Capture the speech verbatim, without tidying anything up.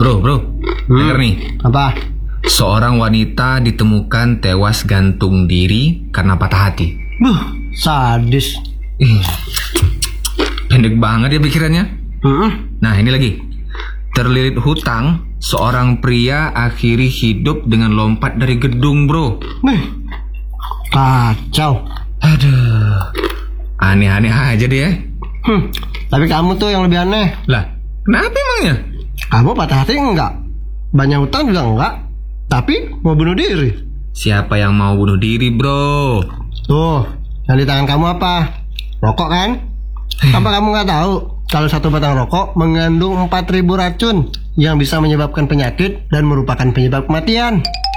Bro, bro, Hmm. denger nih. Apa? Seorang wanita ditemukan tewas gantung diri karena patah hati. Buh, sadis. Ih, pendek banget ya pikirannya. Hmm. Nah, ini lagi. Terlilit hutang, seorang pria akhiri hidup dengan lompat dari gedung, bro. Nih, kacau. Aduh, aneh-aneh aja deh ya. Hmm. Tapi kamu tuh yang lebih aneh. Lah, kenapa emangnya? Kamu patah hati enggak? Banyak hutang juga enggak? Tapi mau bunuh diri. Siapa yang mau bunuh diri, bro? Tuh, yang di tangan kamu apa? Rokok kan? Apa kamu nggak tahu kalau satu batang rokok mengandung empat ribu racun yang bisa menyebabkan penyakit dan merupakan penyebab kematian?